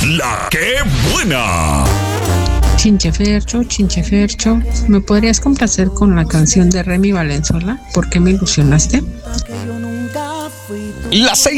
La que buena. Chinchefercho, ¿me podrías complacer con la canción de Remy Valenzuela? ¿Por qué me ilusionaste? Las